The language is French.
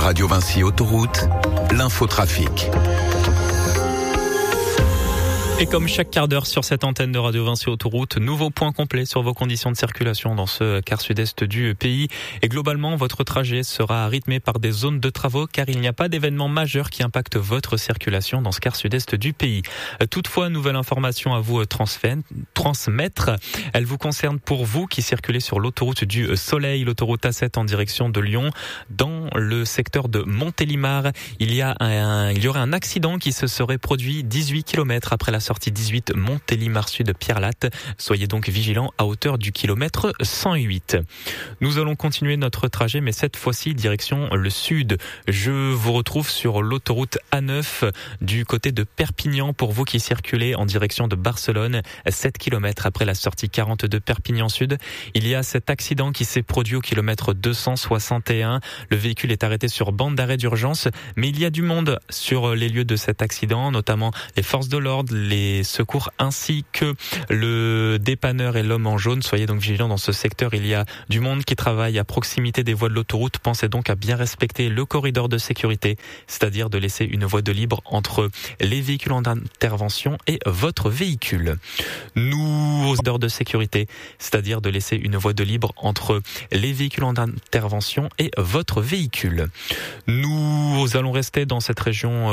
Radio Vinci Autoroute, l'infotrafic. Et comme chaque quart d'heure sur cette antenne de Radio Vinci Autoroute, nouveau point complet sur vos conditions de circulation dans ce quart sud-est du pays. Et globalement, votre trajet sera rythmé par des zones de travaux car il n'y a pas d'événement majeur qui impacte votre circulation dans ce quart sud-est du pays. Toutefois, nouvelle information à vous transmettre. Elle vous concerne pour vous qui circulez sur l'autoroute du Soleil, l'autoroute A7 en direction de Lyon. Dans le secteur de Montélimar, il y aurait un accident qui se serait produit 18 km après la sortie 18 Montélimar Sud Pierre-Latte. Soyez donc vigilants à hauteur du kilomètre 108. Nous allons continuer notre trajet, mais cette fois-ci direction le sud. Je vous retrouve sur l'autoroute A9 du côté de Perpignan pour vous qui circulez en direction de Barcelone. 7 km après la sortie 40 de Perpignan Sud, il y a cet accident qui s'est produit au kilomètre 261. Le véhicule est arrêté sur bande d'arrêt d'urgence, mais il y a du monde sur les lieux de cet accident, notamment les forces de l'ordre, les secours ainsi que le dépanneur et l'homme en jaune. Soyez donc vigilants dans ce secteur. Il y a du monde qui travaille à proximité des voies de l'autoroute. Pensez donc à bien respecter le corridor de sécurité, c'est-à-dire de laisser une voie de libre entre les véhicules en intervention et votre véhicule. Corridor de sécurité, c'est-à-dire de laisser une voie de libre entre les véhicules en intervention et votre véhicule. Nous allons rester dans cette région